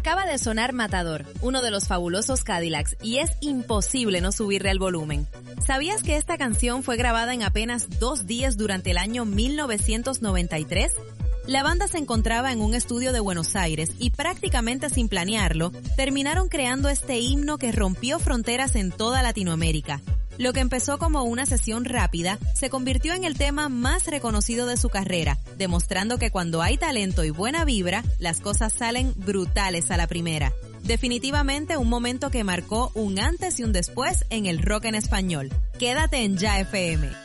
Acaba de sonar Matador, uno de los fabulosos Cadillacs, y es imposible no subirle al volumen. ¿Sabías que esta canción fue grabada en apenas 2 días durante el año 1993? La banda se encontraba en un estudio de Buenos Aires y prácticamente sin planearlo, terminaron creando este himno que rompió fronteras en toda Latinoamérica. Lo que empezó como una sesión rápida se convirtió en el tema más reconocido de su carrera, demostrando que cuando hay talento y buena vibra, las cosas salen brutales a la primera. Definitivamente un momento que marcó un antes y un después en el rock en español. Quédate en Ya FM.